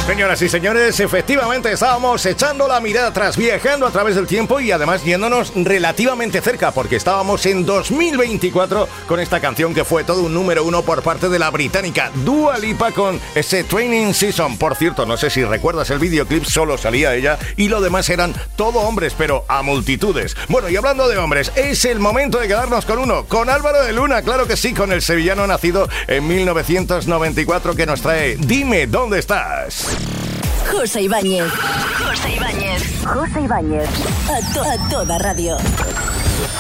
Señoras y señores, efectivamente estábamos echando la mirada atrás, viajando a través del tiempo y además yéndonos relativamente cerca, porque estábamos en 2024 con esta canción que fue todo un número uno por parte de la británica Dua Lipa con ese Training Season. Por cierto, no sé si recuerdas el videoclip, solo salía ella y lo demás eran todo hombres, pero a multitudes. Bueno, y hablando de hombres, es el momento de quedarnos con uno, con Álvaro de Luna, claro que sí, con el sevillano nacido en 1994 que nos trae Dime dónde estás. José Ibáñez. José Ibáñez. José Ibáñez. A toda radio.